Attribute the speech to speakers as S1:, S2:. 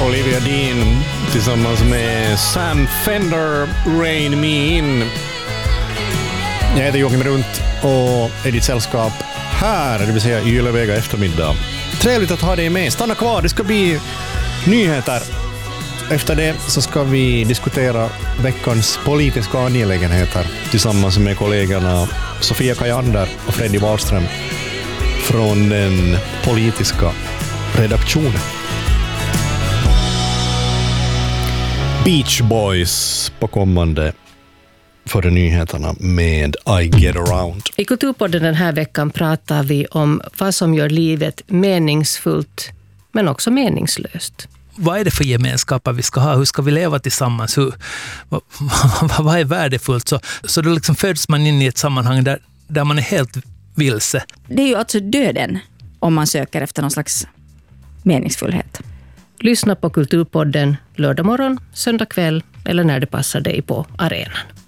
S1: Olivia Dean tillsammans med Sam Fender, Rain Me In. Jag heter Joakim Runt och är ditt sällskap här, det vill säga Ylevega eftermiddag. Trevligt att ha dig med. Stanna kvar, det ska bli nyheter. Efter det så ska vi diskutera veckans politiska angelägenheter tillsammans med kollegorna Sofia Kajander och Freddy Wahlström från den politiska redaktionen. Beach Boys på kommande före nyheterna med I Get Around.
S2: I Kulturpodden den här veckan pratar vi om vad som gör livet meningsfullt men också meningslöst.
S3: Vad är det för gemenskaper vi ska ha? Hur ska vi leva tillsammans? Vad är värdefullt? Så då liksom föds man in i ett sammanhang där man är helt vilse.
S4: Det är ju alltså döden om man söker efter någon slags meningsfullhet.
S2: Lyssna på Kulturpodden lördag morgon, söndag kväll eller när det passar dig på arenan.